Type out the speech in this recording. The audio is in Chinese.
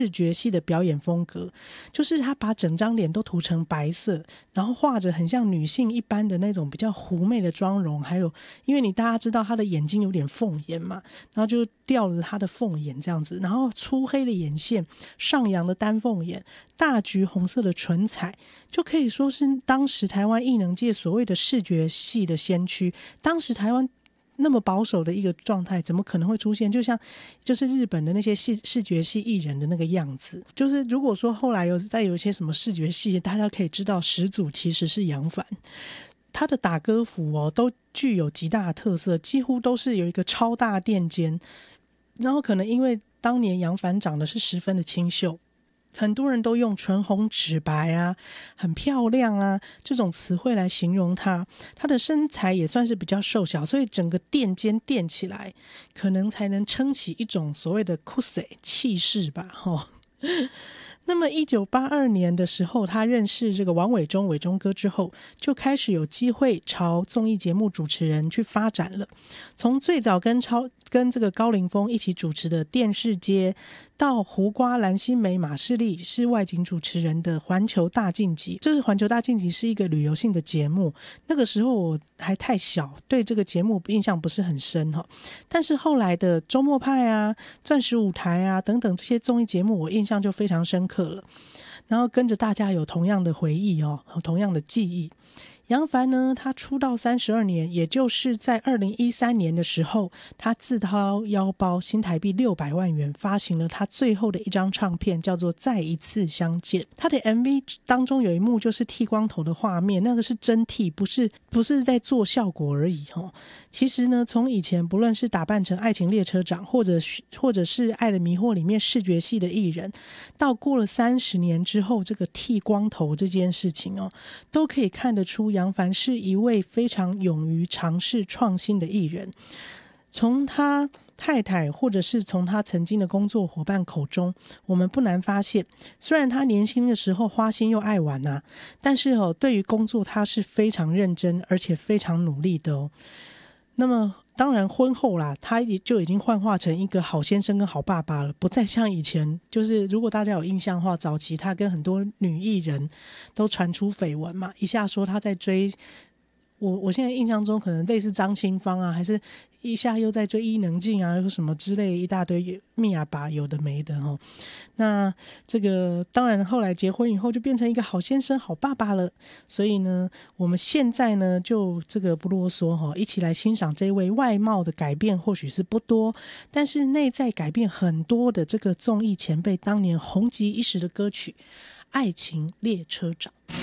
视觉系的表演风格，就是他把整张脸都涂成白色，然后画着很像女性一般的那种比较狐媚的妆容，还有因为大家知道他的眼睛有点凤眼嘛，然后就吊了他的凤眼这样子，然后粗黑的眼线，上扬的丹凤眼，大橘红色的唇彩，就可以说是当时台湾艺能界所谓的视觉系的先驱。当时台湾那么保守的一个状态，怎么可能会出现就是日本的那些视觉系艺人的那个样子？就是如果说后来再有一些什么视觉系，大家可以知道始祖其实是杨凡。他的打歌服都具有极大的特色，几乎都是有一个超大垫肩，然后可能因为当年杨凡长得是十分的清秀，很多人都用唇红齿白啊，很漂亮啊这种词汇来形容她。她的身材也算是比较瘦小，所以整个垫肩垫起来，可能才能撑起一种所谓的酷塞气势吧。那么1982年的时候，他认识这个王伟忠伟忠哥之后，就开始有机会朝综艺节目主持人去发展了。从最早跟这个高凌风一起主持的电视街，到胡瓜、蓝心湄、马世丽是外景主持人的环球大晋级。这个环球大晋级是一个旅游性的节目，那个时候我还太小，对这个节目印象不是很深。但是后来的周末派啊、钻石舞台啊等等这些综艺节目，我印象就非常深刻了，然后跟着大家有同样的回忆同样的记忆。杨凡呢，他出道32年，也就是在2013年的时候，他自掏腰包新台币600万元发行了他最后的一张唱片，叫做《再一次相见》。他的 MV 当中有一幕就是剃光头的画面，那个是真剃，不是在做效果而已。其实呢，从以前不论是打扮成爱情列车长，或者是爱的迷惑里面视觉系的艺人，到过了30年之后，这个剃光头这件事情都可以看得出杨凡是一位非常勇于尝试创新的艺人。从他太太或者是从他曾经的工作伙伴口中，我们不难发现，虽然他年轻的时候花心又爱玩但是对于工作他是非常认真而且非常努力的那么当然婚后啦，他也就已经幻化成一个好先生跟好爸爸了，不再像以前，就是如果大家有印象的话，早期他跟很多女艺人都传出绯闻嘛，一下说他在追我现在印象中可能类似张清芳啊，还是一下又在追伊能静啊，又什么之类一大堆密啊吧有的没的那这个当然后来结婚以后就变成一个好先生好爸爸了。所以呢，我们现在呢就这个不啰嗦一起来欣赏这位外貌的改变或许是不多，但是内在改变很多的这个综艺前辈当年红极一时的歌曲《爱情列车长》。